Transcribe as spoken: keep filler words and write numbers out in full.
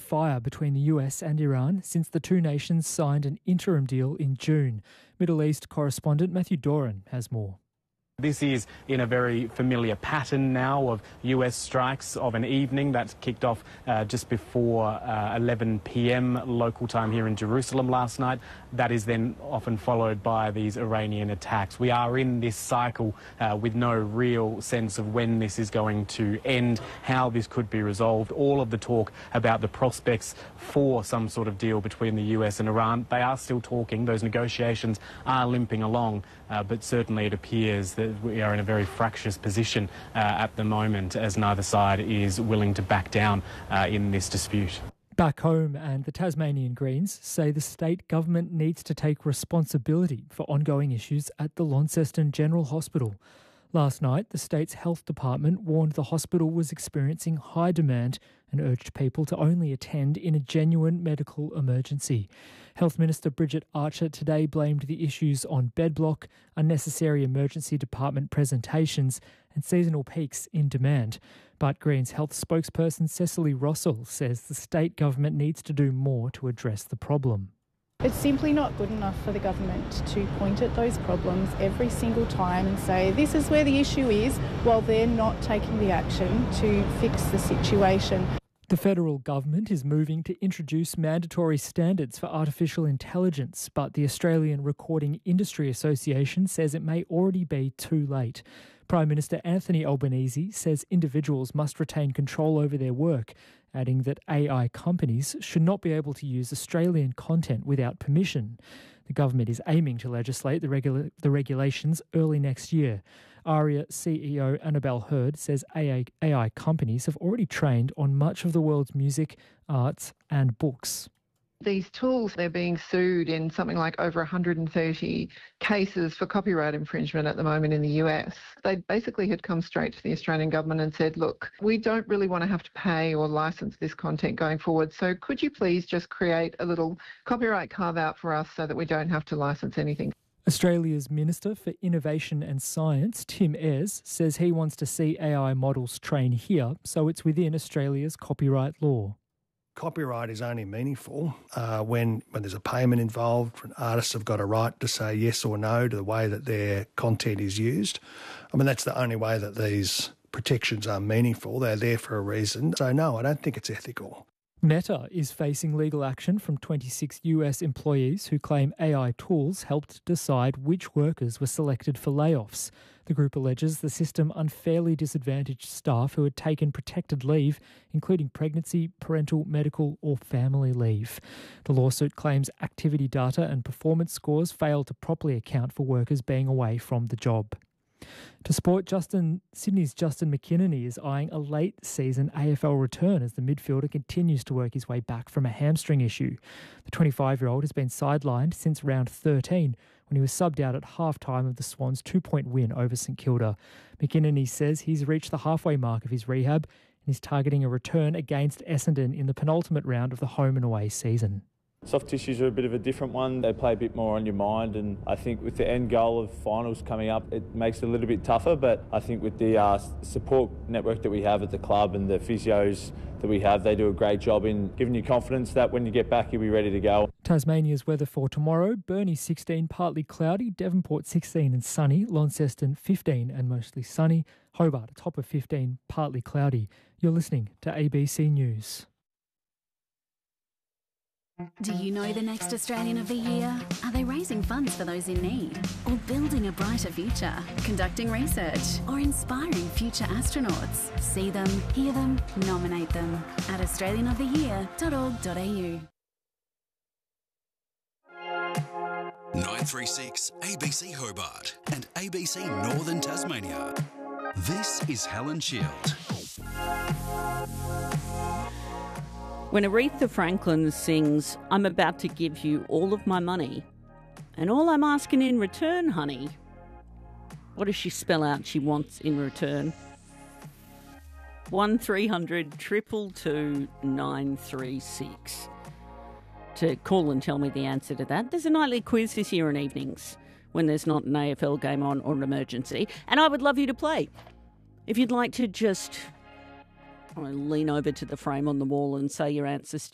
fire between the U S and Iran since the two nations signed an interim deal in June. Middle East correspondent Matthew Doran has more. This is in a very familiar pattern now of U S strikes of an evening that kicked off uh, just before uh, eleven p m local time here in Jerusalem last night. That is then often followed by these Iranian attacks. We are in this cycle uh, with no real sense of when this is going to end, how this could be resolved. All of the talk about the prospects for some sort of deal between the U S and Iran, they are still talking. Those negotiations are limping along, uh, but certainly it appears that we are in a very fractious position uh, at the moment, as neither side is willing to back down uh, in this dispute. Back home, and the Tasmanian Greens say the state government needs to take responsibility for ongoing issues at the Launceston General Hospital. Last night, the state's health department warned the hospital was experiencing high demand and urged people to only attend in a genuine medical emergency. Health Minister Bridget Archer today blamed the issues on bed block, unnecessary emergency department presentations and seasonal peaks in demand. But Greens health spokesperson Cecily Rossell says the state government needs to do more to address the problem. It's simply not good enough for the government to point at those problems every single time and say this is where the issue is, while they're not taking the action to fix the situation. The federal government is moving to introduce mandatory standards for artificial intelligence, but the Australian Recording Industry Association says it may already be too late. Prime Minister Anthony Albanese says individuals must retain control over their work, adding that A I companies should not be able to use Australian content without permission. The government is aiming to legislate the, regula- the regulations early next year. ARIA C E O Annabelle Hurd says A I, A I companies have already trained on much of the world's music, arts and books. These tools, they're being sued in something like over one hundred thirty cases for copyright infringement at the moment in the U S. They basically had come straight to the Australian government and said, look, we don't really want to have to pay or license this content going forward, so could you please just create a little copyright carve-out for us so that we don't have to license anything? Australia's Minister for Innovation and Science, Tim Ayres, says he wants to see A I models train here so it's within Australia's copyright law. Copyright is only meaningful uh, when, when there's a payment involved, when artists have got a right to say yes or no to the way that their content is used. I mean, that's the only way that these protections are meaningful. They're there for a reason. So, no, I don't think it's ethical. Meta is facing legal action from twenty-six U S employees who claim A I tools helped decide which workers were selected for layoffs. The group alleges the system unfairly disadvantaged staff who had taken protected leave, including pregnancy, parental, medical or family leave. The lawsuit claims activity data and performance scores failed to properly account for workers being away from the job. To sport, Justin Sydney's Justin McKinnon is eyeing a late-season A F L return as the midfielder continues to work his way back from a hamstring issue. The twenty-five-year-old has been sidelined since round thirteen when he was subbed out at half-time of the Swans' two-point win over St Kilda. McKinnon says he's reached the halfway mark of his rehab and is targeting a return against Essendon in the penultimate round of the home and away season. Soft tissues are a bit of a different one. They play a bit more on your mind, and I think with the end goal of finals coming up, it makes it a little bit tougher, but I think with the uh, support network that we have at the club and the physios that we have, they do a great job in giving you confidence that when you get back, you'll be ready to go. Tasmania's weather for tomorrow: Burnie sixteen, partly cloudy; Devonport sixteen and sunny; Launceston fifteen and mostly sunny; Hobart a top of fifteen, partly cloudy. You're listening to A B C News. Do you know the next Australian of the Year? Are they raising funds for those in need? Or building a brighter future? Conducting research? Or inspiring future astronauts? See them, hear them, nominate them at australian of the year dot org dot a u. nine three six A B C Hobart and A B C Northern Tasmania. This is Helen Shield. When Aretha Franklin sings, I'm about to give you all of my money, and all I'm asking in return, honey, what does she spell out she wants in return? one three hundred two two two nine three six to call and tell me the answer to that. There's a nightly quiz this year in evenings when there's not an A F L game on or an emergency, and I would love you to play. If you'd like to just I lean over to the frame on the wall and say your answers